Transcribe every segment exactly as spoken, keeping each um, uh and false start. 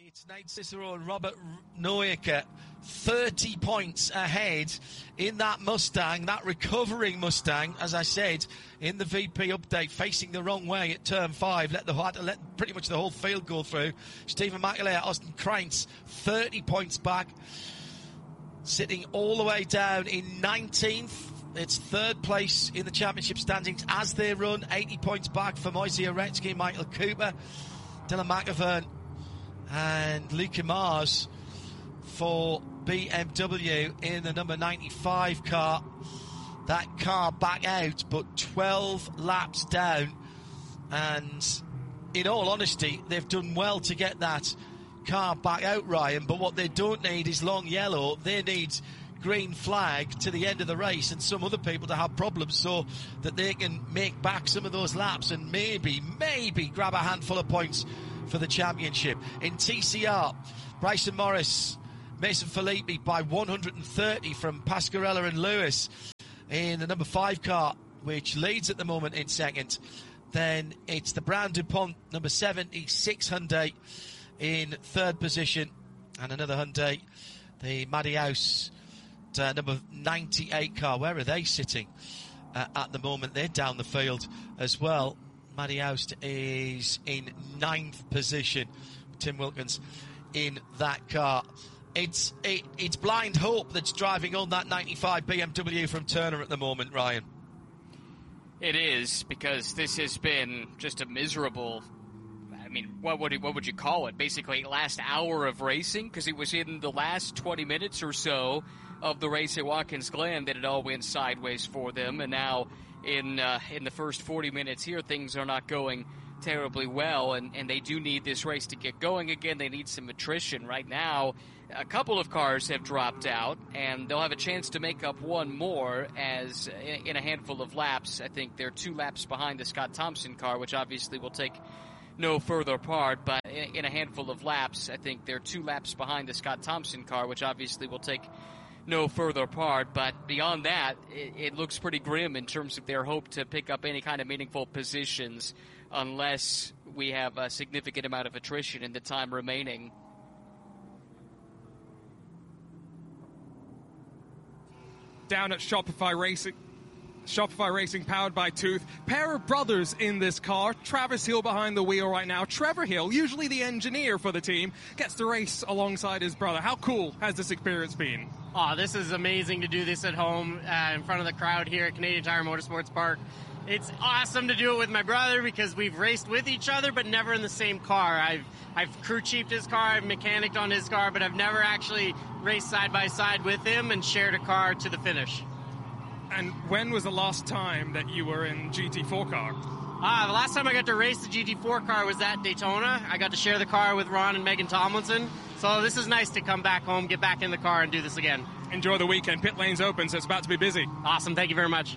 It's Nate Cicero and Robert Neuecker, thirty points ahead in that Mustang, that recovering Mustang, as I said, in the V P update, facing the wrong way at turn five. Let the let pretty much the whole field go through. Stephen McAleer, Austin Krantz, thirty points back, sitting all the way down in nineteenth. It's third place in the championship standings as they run, eighty points back for Moisey Uretsky, Michael Cooper, Dylan McAvern, and Luca Mars for B M W in the number ninety-five car. That car back out, but twelve laps down. And in all honesty, they've done well to get that car back out, Ryan. But what they don't need is long yellow. They need green flag to the end of the race and some other people to have problems so that they can make back some of those laps and maybe, maybe grab a handful of points for the championship. In T C R, Bryson Morris, Mason Filippi by one hundred thirty from Pasquarella and Lewis in the number five car, which leads at the moment in second. Then it's the Brown DuPont number seventy-six Hyundai in third position, and another Hyundai, the Matty House uh, number ninety-eight car. Where are they sitting uh, at the moment? They're down the field as well. Matty Houst is in ninth position. Tim Wilkins in that car. It's it, it's Blind Hope that's driving on that ninety-five B M W from Turner at the moment, Ryan. It is, because this has been just a miserable, I mean, what would what would you call it? Basically, last hour of racing, because it was in the last twenty minutes or so of the race at Watkins Glen that it all went sideways for them, and now in uh, in the first forty minutes here, things are not going terribly well, and, and they do need this race to get going again. They need some attrition. Right now, a couple of cars have dropped out, and they'll have a chance to make up one more as in, in a handful of laps. I think they're two laps behind the Scott Thompson car, which obviously will take no further part, but in, in a handful of laps, I think they're two laps behind the Scott Thompson car, which obviously will take no further apart. But beyond that, it, it looks pretty grim in terms of their hope to pick up any kind of meaningful positions unless we have a significant amount of attrition in the time remaining. Down at Shopify Racing, Shopify Racing powered by Tooth. Pair of brothers in this car. Travis Hill behind the wheel right now. Trevor Hill, usually the engineer for the team, gets to race alongside his brother. How cool has this experience been? Oh, this is amazing to do this at home uh, in front of the crowd here at Canadian Tire Motorsports Park. It's awesome to do it with my brother because we've raced with each other but never in the same car. I've I've crew chiefed his car, I've mechanicked on his car, but I've never actually raced side by side with him and shared a car to the finish. And when was the last time that you were in G T four car? Ah, the last time I got to race the G T four car was at Daytona. I got to share the car with Ron and Megan Tomlinson. So this is nice to come back home, get back in the car, and do this again. Enjoy the weekend. Pit lane's open, so it's about to be busy. Awesome. Thank you very much.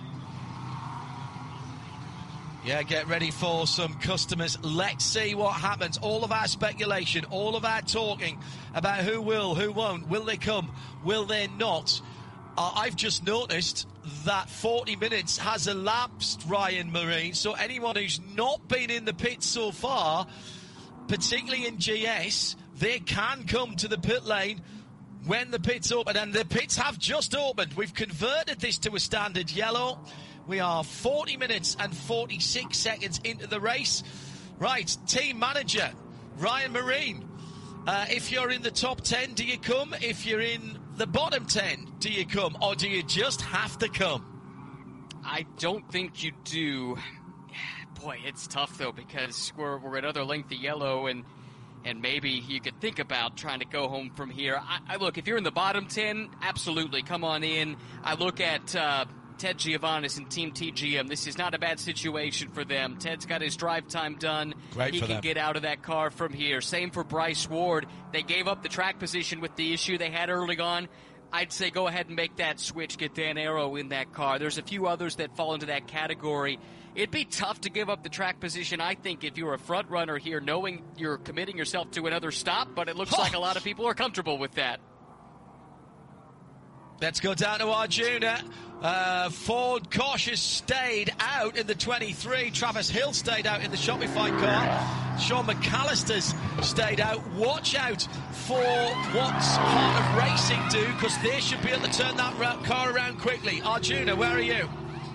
Yeah, get ready for some customers. Let's see what happens. All of our speculation, all of our talking about who will, who won't. Will they come? Will they not? Uh, I've just noticed that forty minutes has elapsed, Ryan Marine. So anyone who's not been in the pit so far, particularly in G S, they can come to the pit lane when the pits open. And the pits have just opened. We've converted this to a standard yellow. We are forty minutes and forty-six seconds into the race. Right, team manager, Ryan Marine. Uh, if you're in the top ten, do you come? If you're in the bottom ten, do you come? Or do you just have to come? I don't think you do. Boy, it's tough, though, because we're, we're another length of yellow, and and maybe you could think about trying to go home from here. I, I look, if you're in the bottom ten, absolutely, come on in. I look at Uh, Ted Giovannis and Team T G M. This is not a bad situation for them. Ted's got his drive time done. Great he for can them. get out of that car from here. Same for Bryce Ward. They gave up the track position with the issue they had early on. I'd say go ahead and make that switch, get Dan Arrow in that car. There's a few others that fall into that category. It'd be tough to give up the track position, I think, if you're a front runner here, knowing you're committing yourself to another stop, but it looks Huh. like a lot of people are comfortable with that. Let's go down to Arjuna. Uh, Ford Caution stayed out in the twenty-three. Travis Hill stayed out in the Shopify car. Sean McAllister's stayed out. Watch out for what's Heart of Racing do, because they should be able to turn that ra- car around quickly. Arjuna, where are you?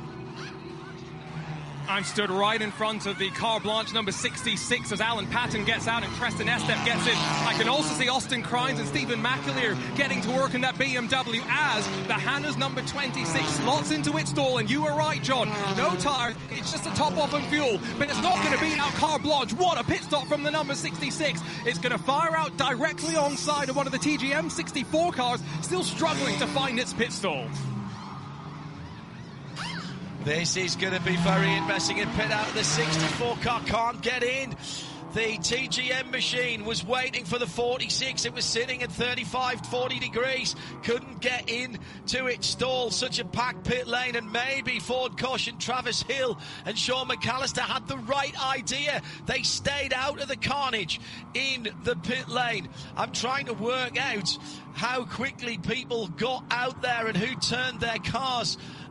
I'm stood right in front of the Car Blanche number sixty-six as Alan Patton gets out and Preston Estep gets in. I can also see Austin Crines and Stephen McAleer getting to work in that B M W as the Hannah's number twenty-six slots into its stall. And you were right, John. No tires. It's just a top off and fuel. But it's not going to beat out Car Blanche. What a pit stop from the number sixty-six. It's going to fire out directly alongside of one of the T G M sixty-four cars, still struggling to find its pit stall. This is going to be very interesting. In pit out, the sixty-four car can't get in. The T G M machine was waiting for the forty-six. It was sitting at thirty-five, forty degrees. Couldn't get in to its stall. Such a packed pit lane. And maybe Ford Caution, Travis Hill and Sean McAllister had the right idea. They stayed out of the carnage in the pit lane. I'm trying to work out how quickly people got out there and who turned their cars